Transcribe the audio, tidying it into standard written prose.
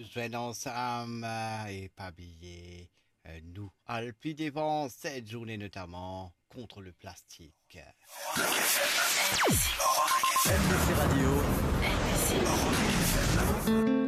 joindre ensemble et pas oublier, nous, Alpi Défend, cette journée notamment contre le plastique. MBC Radio. MBC.